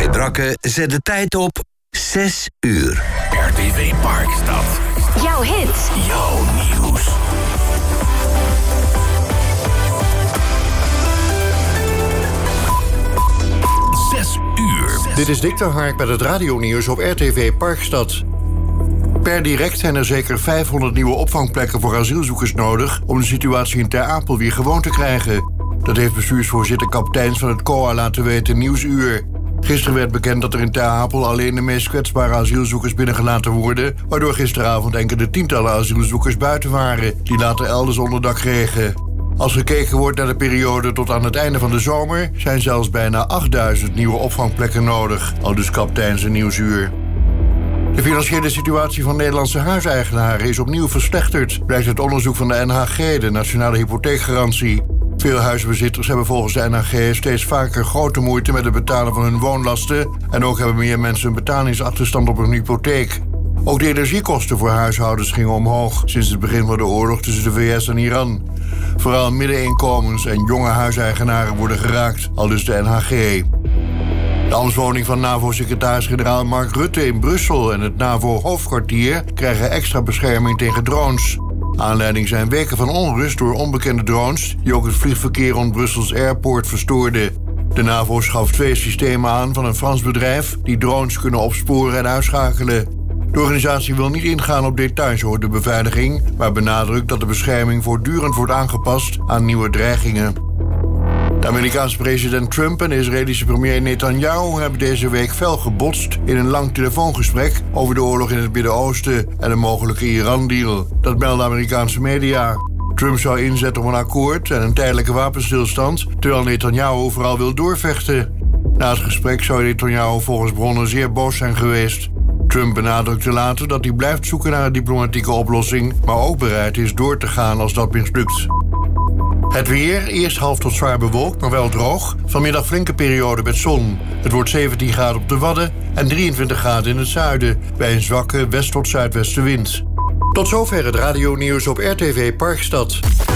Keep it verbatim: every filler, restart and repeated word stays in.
V Drakken zet de tijd op zes uur. R T V Parkstad. Jouw hits. Jouw nieuws. Zes uur. Dit is Dick de Hark met het radionieuws op R T V Parkstad. Per direct zijn er zeker vijfhonderd nieuwe opvangplekken voor asielzoekers nodig om de situatie in Ter Apel weer gewoon te krijgen. Dat heeft bestuursvoorzitter Kapteins van het C O A laten weten in Nieuwsuur. Gisteren werd bekend dat er in Ter Apel alleen de meest kwetsbare asielzoekers binnengelaten worden, waardoor gisteravond enkele tientallen asielzoekers buiten waren, die later elders onderdak kregen. Als gekeken wordt naar de periode tot aan het einde van de zomer, zijn zelfs bijna achtduizend nieuwe opvangplekken nodig, aldus Kapteins in Nieuwsuur. De financiële situatie van Nederlandse huiseigenaren is opnieuw verslechterd, blijkt uit onderzoek van de N H G, de Nationale Hypotheekgarantie. Veel huisbezitters hebben volgens de N H G steeds vaker grote moeite met het betalen van hun woonlasten en ook hebben meer mensen een betalingsachterstand op hun hypotheek. Ook de energiekosten voor huishoudens gingen omhoog sinds het begin van de oorlog tussen de V S en Iran. Vooral middeninkomens en jonge huiseigenaren worden geraakt, aldus de N H G. De ambtswoning van NAVO-secretaris-generaal Mark Rutte in Brussel en het NAVO-hoofdkwartier krijgen extra bescherming tegen drones. Aanleiding zijn weken van onrust door onbekende drones die ook het vliegverkeer rond Brussels Airport verstoorden. De NAVO schaft twee systemen aan van een Frans bedrijf die drones kunnen opsporen en uitschakelen. De organisatie wil niet ingaan op details over de beveiliging, maar benadrukt dat de bescherming voortdurend wordt aangepast aan nieuwe dreigingen. De Amerikaanse president Trump en de Israëlische premier Netanyahu hebben deze week fel gebotst in een lang telefoongesprek over de oorlog in het Midden-Oosten en een mogelijke Iran-deal. Dat melden Amerikaanse media. Trump zou inzetten op een akkoord en een tijdelijke wapenstilstand, terwijl Netanyahu vooral wil doorvechten. Na het gesprek zou Netanyahu volgens bronnen zeer boos zijn geweest. Trump benadrukte later dat hij blijft zoeken naar een diplomatieke oplossing, maar ook bereid is door te gaan als dat mislukt. Het weer, eerst half tot zwaar bewolkt, maar wel droog. Vanmiddag flinke periode met zon. Het wordt zeventien graden op de Wadden en drieëntwintig graden in het zuiden, bij een zwakke west- tot zuidwestenwind. Tot zover het radionieuws op R T V Parkstad.